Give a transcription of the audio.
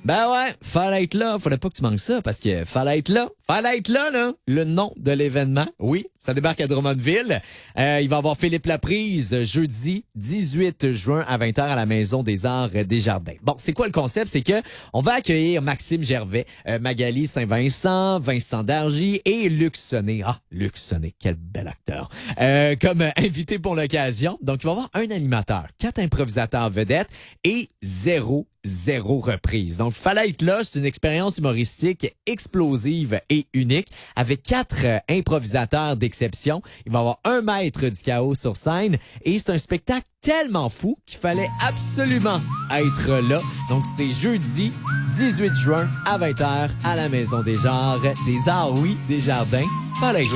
Ben ouais, fallait être là. Faudrait pas que tu manques ça parce que fallait être là. Fallait être là. Le nom de l'événement. Oui, ça débarque à Drummondville. Il va y avoir Philippe Laprise jeudi 18 juin à 20h à la Maison des Arts des Jardins. Bon, c'est quoi le concept? C'est que on va accueillir Maxime Gervais, Magali Saint-Vincent, Vincent Dargy et Luc Sonnet. Ah, Luc Sonnet, quel bel acteur. Comme invité pour l'occasion. Donc, il va y avoir un animateur, 4 improvisateurs vedettes et zéro reprise. Donc, fallait être là. C'est une expérience humoristique explosive et unique avec 4 improvisateurs d'exception. Il va y avoir un maître du chaos sur scène et c'est un spectacle tellement fou qu'il fallait absolument être là. Donc, c'est jeudi 18 juin à 20h à la Maison des Arts, oui, des Jardins. Fallait être là.